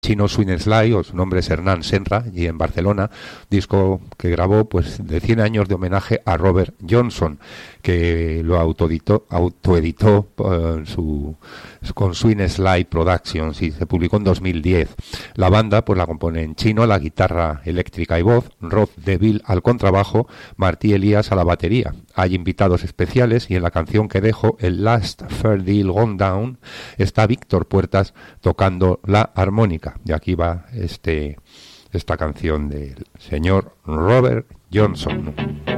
Chino Swing Slide, o su nombre es Hernán Senra, y en Barcelona, disco que grabó pues de 100 años de homenaje a Robert Johnson, que lo autoeditó con Swing Slide Productions, y se publicó en 2010. La banda pues la componen Chino a la guitarra eléctrica y voz, Rod DeVille al contrabajo, Martí Elías a la batería. Hay invitados especiales y en la canción que dejo, el Last Fair Deal Gone Down, está Víctor Puertas tocando la armónica. Y aquí va esta canción del señor Robert Johnson.